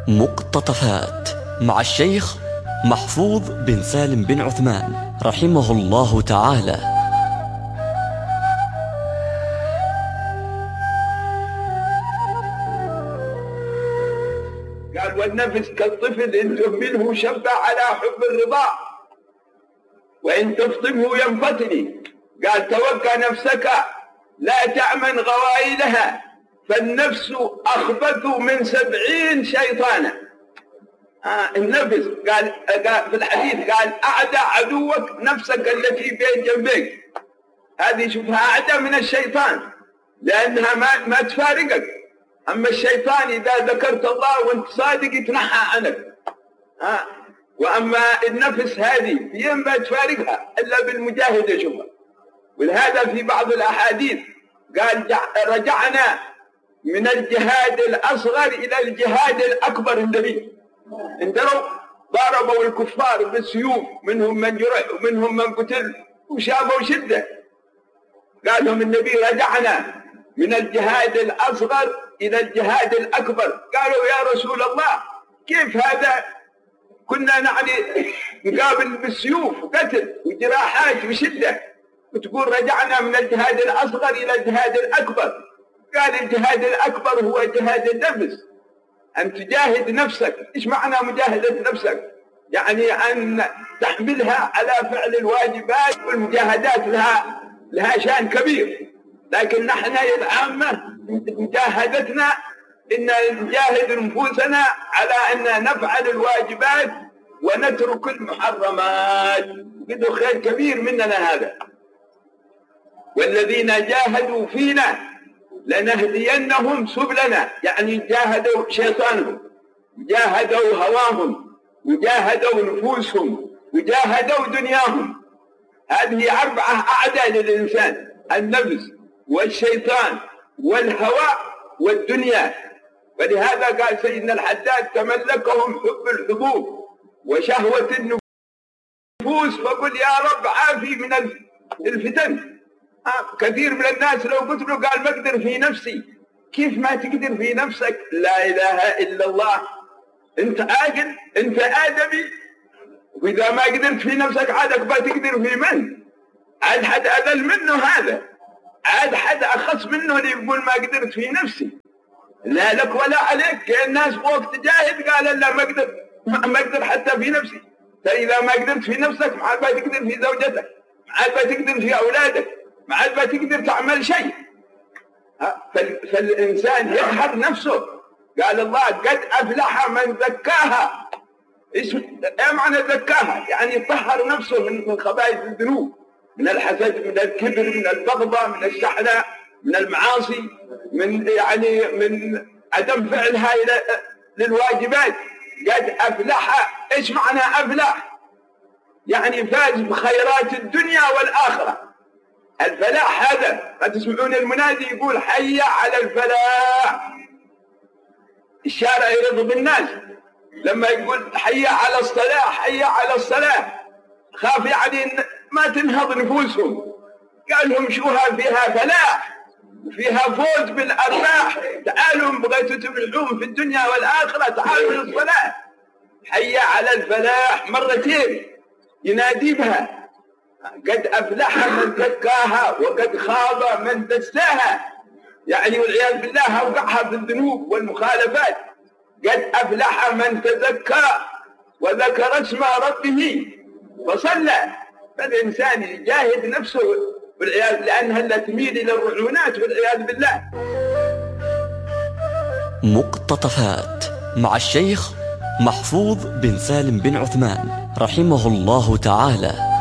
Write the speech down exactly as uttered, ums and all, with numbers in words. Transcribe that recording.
مقتطفات مع الشيخ محفوظ بن سالم بن عثمان رحمه الله تعالى. قال والنفس كالطفل إن تهمله شب على حب الرضاع وإن تفطمه ينفتني. قال توقع نفسك لا تأمن غوائلها فالنفس أخبث من سبعين شيطانا. آه النفس قال, قال في الحديث قال أعدى عدوك نفسك التي بين جنبيك. هذه شوفها أعدى من الشيطان لأنها ما, ما تفارقك. أما الشيطان إذا ذكرت الله وانت صادق يتنحى عنك. آه وأما النفس هذه ينبغي تفارقها إلا بالمجاهدة. شوفها. ولهذا في بعض الأحاديث قال رجعنا من الجهاد الأصغر إلى الجهاد الأكبر. النبي انتروا ضربوا الكفار بالسيوف منهم من جرح ومنهم من قتل وشافوا شدة. قال لهم النبي رجعنا من الجهاد الأصغر إلى الجهاد الأكبر. قالوا يا رسول الله كيف هذا؟ كنا يعني نقابل بالسيوف وقتل وجراحات وشدة وتقول رجعنا من الجهاد الأصغر إلى الجهاد الأكبر. قال الجهاد الأكبر هو جهاد النفس، أن تجاهد نفسك. إيش معنى مجاهدة نفسك؟ يعني أن تحملها على فعل الواجبات والمجاهدات لها لها شأن كبير. لكن نحن العامة مجاهدتنا إن نجاهد نفوسنا على أن نفعل الواجبات ونترك المحرمات. قدوا خير كبير مننا هذا. والذين جاهدوا فينا لنهدينهم سبلنا، يعني جاهدوا شيطانهم جاهدوا هواهم وجاهدوا نفوسهم وجاهدوا دنياهم. هذه أربعة أعداء للإنسان: النفس والشيطان والهوى والدنيا. ولهذا قال سيدنا الحداد تملكهم حب الحبوب وشهوة النفوس فقل يا رب عافي من الفتن. آه كثير من الناس لو قلت له قال ما أقدر في نفسي. كيف ما تقدر في نفسك؟ لا إله إلا الله. أنت عاقل، أنت آدمي، وإذا ما قدرت في نفسك عادك ما تقدر في من؟ عاد حد أذل منه هذا، عاد حد أخص منه اللي يقول ما قدرت في نفسي. لا لك ولا عليك. الناس فوق تجاهد قال لا ما أقدر ما أقدر حتى في نفسي. فإذا ما قدرت في نفسك ما عاد ما تقدر في زوجتك، ما عاد ما تقدر في أولادك، ما عاد ما تقدر تعمل شيء. فالإنسان يقهر نفسه. قال الله قد أفلح من زكاها. إيش معنى زكاها؟ يعني طهر نفسه من من خبائث الذنوب، من الحسد، من الكبر، من البغضة، من الشحنة، من المعاصي، من يعني من عدم فعلها إلى للواجبات. قد أفلح. إيش معنى أفلح؟ يعني فاز بخيرات الدنيا والآخرة. الفلاح هذا ما تسمعون المنادي يقول حي على الفلاح. الشارع يرضى بالناس لما يقول حي على الصلاة حي على الصلاة. خاف يعني ما تنهض نفوسهم. قال لهم شوها فيها فلاح وفيها فوز بالأرباح. تعالوا بغيتوا تفلحون في الدنيا والآخرة تعالوا للصلاة. حي على الفلاح مرتين ينادي بها. قد أفلح من زكاها وقد خاب من دساها. يعني والعياذ بالله أوقعها في الذنوب والمخالفات. قد أفلح من تزكى وذكر اسم ربه وصلى. فالإنسان يجاهد نفسه والعياذ لأنها لا تميل إلى الرعونات والعياذ بالله. مقتطفات مع الشيخ محفوظ بن سالم بن عثمان رحمه الله تعالى.